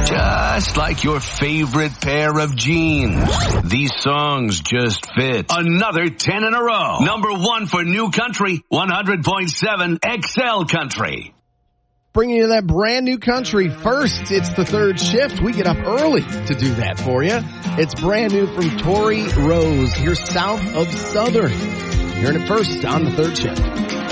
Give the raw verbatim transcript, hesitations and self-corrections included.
Just like your favorite pair of jeans. These songs just fit. Another ten in a row. Number one for New Country, one hundred point seven X L Country. Bringing you that brand new country. First, it's the third shift. We get up early to do that for you. It's brand new from Tori Rose. You're South of Southern. Hearing it first on the third shift.